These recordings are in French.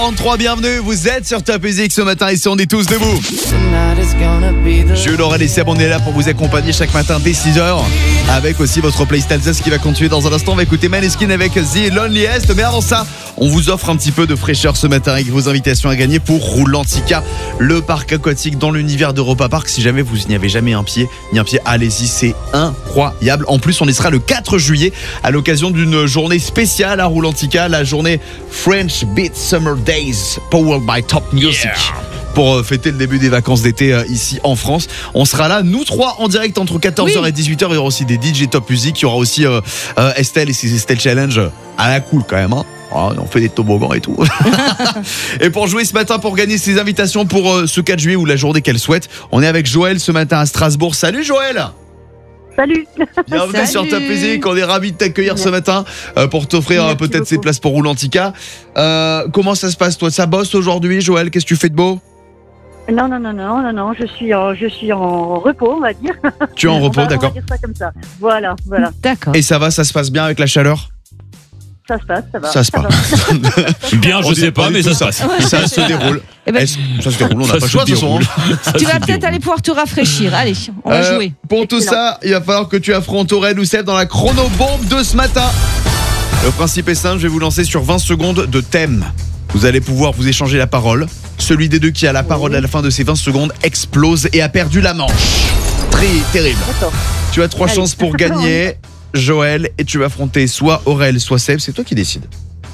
33, bienvenue, vous êtes sur Top Music ce matin, ici on est tous debout. Je Laurel et Seb, on est là pour vous accompagner chaque matin dès 6h avec aussi votre playlist Alsace qui va continuer dans un instant. On va écouter Maneskin avec The Loneliest, mais avant ça, on vous offre un petit peu de fraîcheur ce matin avec vos invitations à gagner pour Roulantica, le parc aquatique dans l'univers d'Europa Park. Si jamais vous n'y avez jamais mis un pied, allez-y, c'est incroyable. En plus, on y sera le 4 juillet à l'occasion d'une journée spéciale à Roulantica, la journée French Beat Summer Days powered by Top Music. Pour fêter le début des vacances d'été ici en France. On sera là, nous trois, en direct entre 14h et 18h. Il y aura aussi des DJ Top Music. Il y aura aussi Estelle et ses Estelle Challenge à la cool quand même. Hein. On fait des toboggans et tout. Et pour jouer ce matin, pour gagner ses invitations pour ce 4 juillet ou la journée qu'elle souhaite, on est avec Joël ce matin à Strasbourg. Salut Joël! Salut. Bienvenue sur Top Music. On est ravis de t'accueillir ce matin pour t'offrir peut-être ces places pour Roulantica. Comment ça se passe toi? Ça bosse aujourd'hui Joël? Qu'est-ce que tu fais de beau? Non, je suis en repos, on va dire. Tu es en repos, d'accord. On va dire ça comme ça. Voilà. D'accord. Et ça va, ça se passe bien avec la chaleur? Ça se passe, ça va. Ça se passe. Bien, je sais pas, mais ça se passe. Ça se déroule. Eh ben, Ça se déroule, on n'a pas le choix de toute façon. tu vas peut-être aller pouvoir te rafraîchir. Allez, on va jouer. Pour tout ça, il va falloir que tu affrontes Aurel ou Seb dans la chronobombe de ce matin. Le principe est simple, je vais vous lancer sur 20 secondes de thème. Vous allez pouvoir vous échanger la parole. Celui des deux qui a la parole à la fin de ces 20 secondes explose et a perdu la manche. Très terrible. D'accord. Tu as 3 chances pour gagner, Joël, et tu vas affronter soit Aurel, soit Seb. C'est toi qui décides.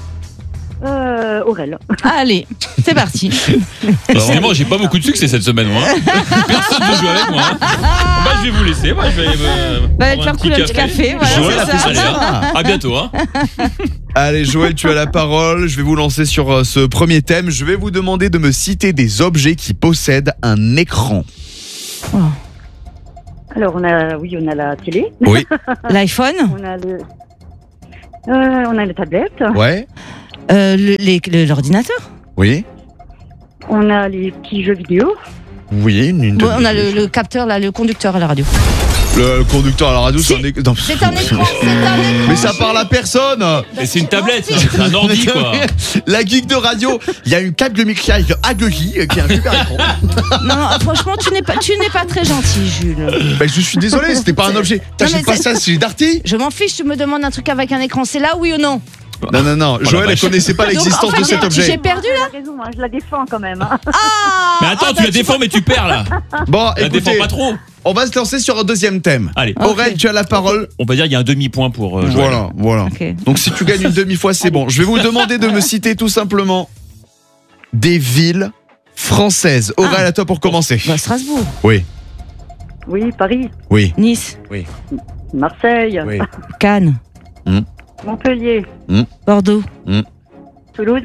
Aurel. Allez, c'est parti. Vraiment, j'ai pas beaucoup de succès cette semaine, moi. Personne ne joue avec moi. Bah, je vais vous laisser. Moi, je vais te faire couler un petit café. Joël, Voilà, c'est ça. à bientôt. Hein. Allez, Joël, tu as la parole. Je vais vous lancer sur ce premier thème. Je vais vous demander de me citer des objets qui possèdent un écran. Oh. Alors, on a la télé. Oui. L'iPhone. On a la tablette. Ouais. L'ordinateur. Oui. On a les petits jeux vidéo. Oui, On a le capteur, là, le conducteur à la radio. Le conducteur à la radio, c'est un écran. C'est un écran. Mais ça parle à personne. Et c'est une tablette, c'est un ordi, quoi. La geek de radio, il y a une câble Michael Agui qui a un super écran. Non, franchement, tu n'es pas très gentil, Jules. Bah, je suis désolé, c'était pas un objet. T'achètes pas ça, c'est Darty. Je m'en fiche, tu me demandes un truc avec un écran, c'est là, oui ou non? Non. Joël, elle connaissait pas l'existence de cet objet. J'ai perdu là. Raison, hein, je la défends quand même. Mais attends, tu la défends, mais tu perds là. Bon, Tu la défends écoutez, pas trop. on va se lancer sur un deuxième thème. Allez. Aurel, tu as la parole. On va dire qu'il y a un demi-point pour Joël. Voilà. Ok. Donc si tu gagnes une demi-fois, c'est bon. Je vais vous demander de me citer tout simplement des villes françaises. Aurel, à toi pour commencer. Strasbourg. Oui. Oui, Paris, Nice. Marseille, Oui. Cannes. Montpellier, Bordeaux. Toulouse.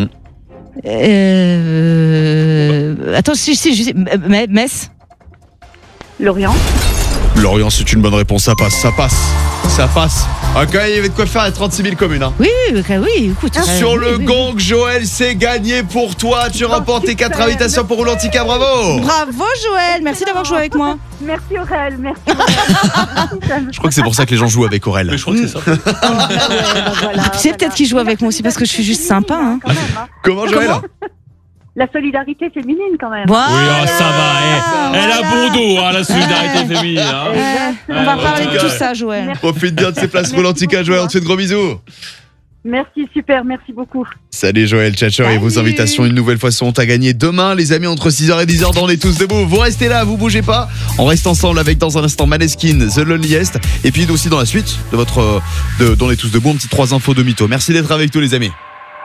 Attends, si, je sais. Metz. Lorient. Lorient, c'est une bonne réponse. Ça passe. Ah, quand même, il y avait de quoi faire les 36 000 communes. Hein. Oui, écoute. Sur le oui. gong, Joël, c'est gagné pour toi. Tu remportes tes 4 invitations pour Roulantica. Bravo. Bravo, Joël. Merci d'avoir joué avec moi. Merci Aurel, merci. Je crois que c'est pour ça que les gens jouent avec Aurel. Mais je crois que c'est ça. C'est peut-être qu'il joue avec moi aussi parce que je suis juste sympa. Hein. Comment, Joël? La solidarité féminine quand même. Voilà. Oui, ça va. Elle a bon dos, hein, la solidarité féminine. Hein. On va parler de tout ça, Joël. Profite bien de ces places Roulantica, Joël. On te fait de gros bisous. Merci, super, merci beaucoup. Salut Joël, ciao et vos invitations une nouvelle fois seront à gagner demain les amis entre 6h et 10h dans On est tous debout. Vous restez là, vous bougez pas. On reste ensemble avec dans un instant Maneskin, The Loneliest et puis aussi dans la suite de votre On est tous debout, un petit 3 infos de mytho. Merci d'être avec nous les amis.